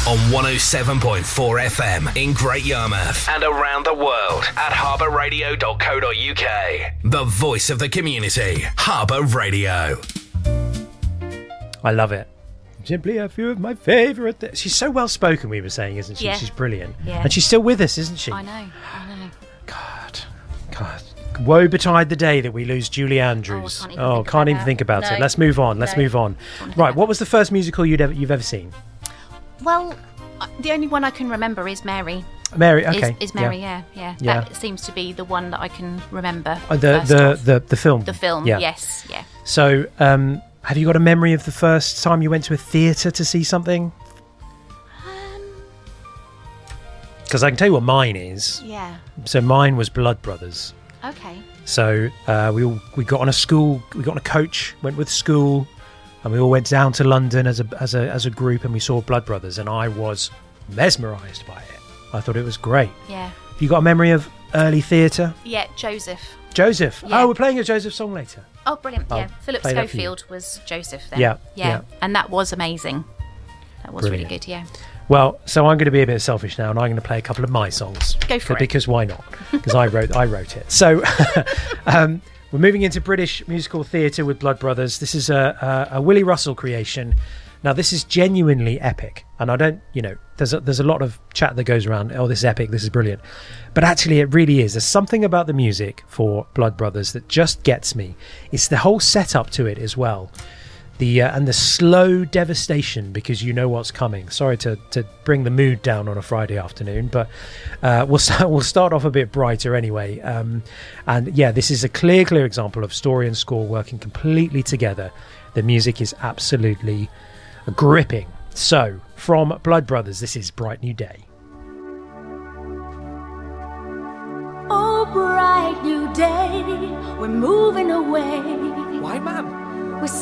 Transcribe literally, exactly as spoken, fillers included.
on one oh seven point four F M in Great Yarmouth and around the world at harbour radio dot co dot U K. The voice of the community, Harbour Radio. I love it. Simply a few of my favourite things. She's so well spoken, we were saying, isn't she? Yeah. She's brilliant. Yeah. And she's still with us, isn't she? I know, I know. God. God. Woe betide the day that we lose Julie Andrews. Oh, I can't even oh, think can't about even that. think about No. it. Let's move on. Let's No. move on. Don't Right, think what about was the first musical you'd ever, you've ever seen? Well, uh, the only one I can remember is Mary. Mary, okay. Is, is Mary, yeah. yeah, yeah. Yeah. That seems to be the one that I can remember. Oh, the, first the, off. the, the film? The film, Yeah. yes, yeah. So, um, have you got a memory of the first time you went to a theatre to see something? Um, Because I can tell you what mine is. yeah. So mine was Blood Brothers. Okay. So uh, we all we got on a school, we got on a coach, went with school, and we all went down to London as a as a as a group, and we saw Blood Brothers, and I was mesmerised by it. I thought it was great. Yeah. Have you got a memory of early theatre? Yeah, Joseph. Joseph. Yeah. Oh, we're playing a Joseph song later. Oh, brilliant. I'll yeah. Philip play that for you. Schofield was Joseph then. Yeah, yeah. yeah. And that was amazing. That was Brilliant. really good, yeah. Well, so I'm going to be a bit selfish now, and I'm going to play a couple of my songs. Go for it. Because why not? Because I wrote I wrote it. So um, we're moving into British musical theatre with Blood Brothers. This is a, a, a Willie Russell creation. Now, this is genuinely epic, and I don't, you know, there's a, there's a lot of chat that goes around, oh, this is epic, this is brilliant. But actually, it really is. There's something about the music for Blood Brothers that just gets me. It's the whole setup to it as well. The uh, and the slow devastation, because you know what's coming. Sorry to, to bring the mood down on a Friday afternoon, but uh, we'll start, we'll start off a bit brighter anyway. Um, and yeah, this is a clear, clear example of story and score working completely together. The music is absolutely gripping. So, from Blood Brothers, this is Bright New Day. Oh, bright new day, we're moving away. Why, ma'am?